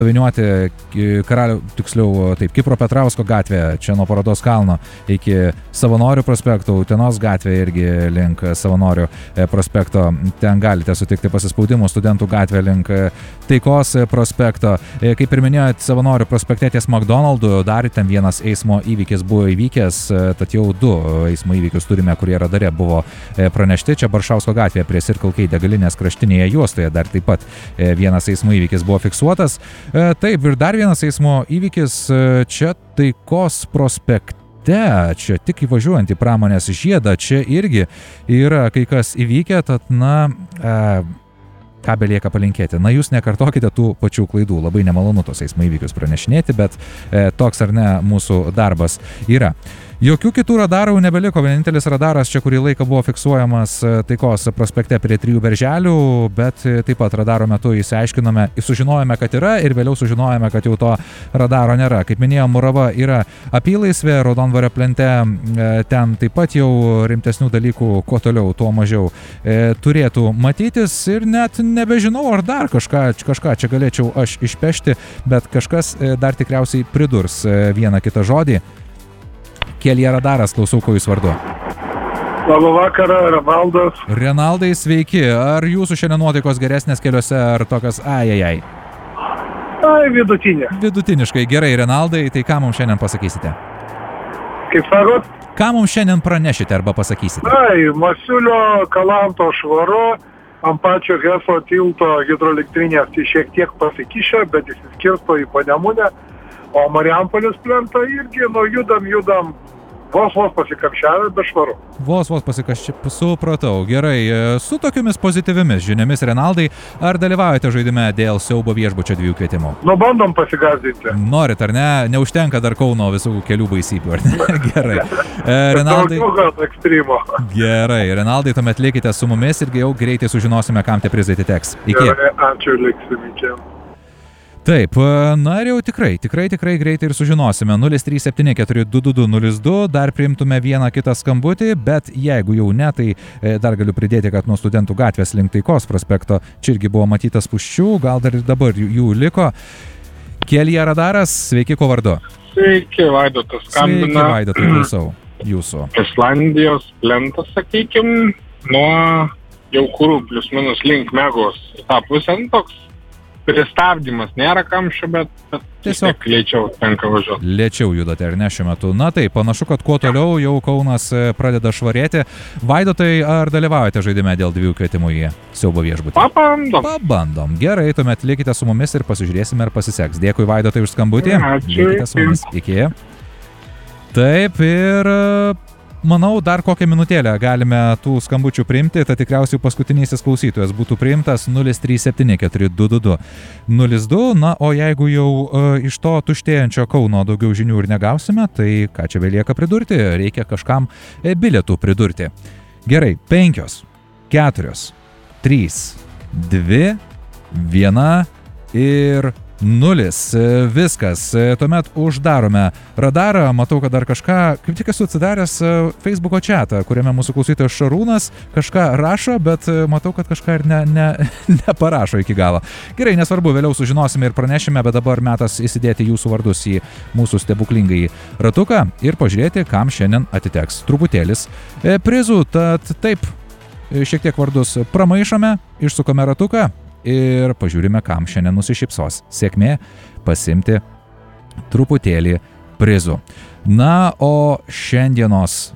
Viniuoti Kipro Petrausko gatvė, čia nuo Parodos kalno iki Savanorių prospekto, Utenos gatvė irgi link Savanorių prospekto, ten galite sutikti pasispaudimų, Studentų gatvė link Taikos prospekto. Kaip ir minėjot, Savanorių prospekte ties McDonald'u dar ten vienas eismo įvykis buvo įvykęs, tad jau 2 eismo įvykius turime, kurie radare buvo pranešti. Čia Baršausko gatvė prie Circle K degalinės kraštinėje juostoje dar taip pat vienas eismo įvykis buvo fiksuotas. Taip, ir dar vienas eismo įvykis čia Taikos prospekte, čia tik įvažiuojant į Pramonės žiedą, čia irgi yra kai kas įvykę, tad ką belieka palinkėti. Jūs nekartokite tų pačių klaidų, labai nemalonu tos eismo įvykius pranešinėti, bet toks ar ne mūsų darbas yra. Jokių kitų radarų nebeliko, vienintelis radaras čia kurį laiką buvo fiksuojamas Taikos prospekte prie 3 berželių, bet taip pat radaro metu sužinojome, kad yra ir vėliau sužinojome, kad jau to radaro nėra. Kaip minėjom, Murava yra apylaisvė, Raudondvario plente ten taip pat jau rimtesnių dalykų, kuo toliau, tuo mažiau turėtų matytis ir net nebežinau, ar dar kažką čia galėčiau aš išpešti, bet kažkas dar tikriausiai pridurs vieną kitą žodį. Kelyje radaras, klausau, ko jūs vardu. Labą vakarą, Renaldas. Renaldai, sveiki. Ar jūsų šiandien nuotaikos geresnės keliuose, ar tokios ajajai? Vidutinė. Vidutiniškai. Gerai, Renaldai, tai ką mums šiandien pasakysite? Kaip sakot? Ką mums šiandien pranešite arba pasakysite? Masiulio Kalanto švaru, ant pačio Heso tilto hidroelektrinės šiek tiek pasikišę, bet įsiskirsto į Panemunę. O Marijampolės plentą irgi, judam, vos pasikamščiavę, bet švaru. Vos pasikamščiavę, supratau. Gerai, su tokiomis pozityvimis žiniomis, Renaldai, ar dalyvaujate žaidime dėl Siaubo viešbučio 2 kvietimų? Bandom pasigazdinti. Norit, ar ne? Neužtenka dar Kauno visų kelių baisybių, ar ne? Gerai. Renaldai. Ekstremo. Gerai, Renaldai, tuomet likite su mumis ir jau greitai sužinosime, kam tie prizai atiteks. Iki. Gerai, ačiū, liksim iki. Taip, ir jau tikrai greitai ir sužinosime. 037422202, dar priimtume vieną kitą skambutį, bet jeigu jau ne, tai dar galiu pridėti, kad nuo Studentų gatvės link Taikos prospekto čia irgi buvo matytas spūsčių, gal dar ir dabar jų liko. Kelyje radaras, sveiki, ko vardu? Sveiki, Vaidotas skambina. Sveiki, Vaidotai, klausau jūsų. Islandijos plentas, sakykim, nuo Jaukurų plius minus link Megos į tą pusę, toks pristabdymas, nėra kamščio, bet tiesiog lėčiau tenka važiuoti. Lėčiau judate, ar ne šiuo metu? Na taip, panašu, kad kuo toliau jau Kaunas pradeda švarėti. Vaidotai, ar dalyvaujate žaidime dėl 2 kvietimų į Siaubo viešbutį? Pabandom. Gerai, tuomet likite su mumis ir pasižiūrėsime, ar pasiseks. Dėkui, Vaidotai, už skambutį. Likite su mumis. Iki. Taip, ir manau, dar kokią minutėlę galime tų skambučių priimti, tai tikriausiai paskutinysis klausytojas būtų priimtas 037422202. Na, o jeigu jau iš to tuštėjančio Kauno daugiau žinių ir negausime, tai ką čia belieka pridurti? Reikia kažkam bilietų pridurti. Gerai, 5, 4, 3, 2, 1 ir 0. Viskas. Tuomet uždarome radarą. Matau, kad dar kažką, kaip tik esu atsidaręs Facebooko chatą, kuriame mūsų klausytojas Šarūnas kažką rašo, bet matau, kad kažką ir neparašo iki galo. Gerai, nesvarbu, vėliau sužinosime ir pranešime, bet dabar metas įsidėti jūsų vardus į mūsų stebuklingąjį ratuką ir pažiūrėti, kam šiandien atiteks truputėlis prizų. Tad taip, šiek tiek vardus pramaišome, išsukame ratuką ir pažiūrime, kam šiandien nusišypsos. Sėkmė pasimti truputėlį prizų. Na, o šiandienos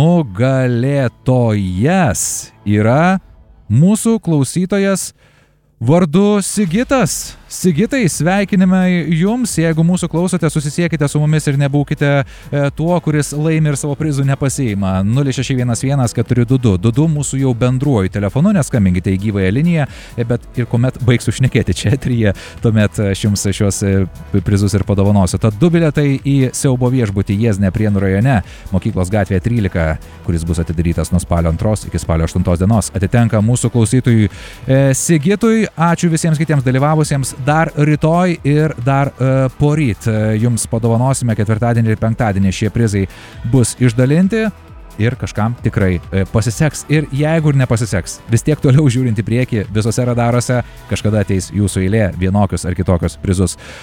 nugalėtojas yra mūsų klausytojas vardu Sigitas. Sigitai, sveikinimai jums. Jeigu mūsų klausote, susisiekite su mumis ir nebūkite tuo, kuris laimi ir savo prizų nepasiima. 06114222 mūsų jau bendruoju telefonu, neskambinkite į gyvąją liniją, bet ir kuomet baigsiu šnekėti čia eteryje, tuomet aš jums šios prizus ir padovanosiu. Tad 2 bilietai į Siaubo viešbutį Jiezne Prienų rajone, Mokyklos gatvėje 13, kuris bus atidarytas nuo spalio 2 iki spalio 8 dienos, atitenka mūsų klausytojui Sigitui. Ačiū visiems kitiems dalyvavusiems. Dar rytoj ir dar poryt jums padovanosime, ketvirtadienį ir penktadienį šie prizai bus išdalinti. ir kažkam tikrai pasiseks. Ir jeigu ir nepasiseks, vis tiek toliau žiūrint į priekį visose radaruose kažkada ateis jūsų eilė vienokius ar kitokius prizus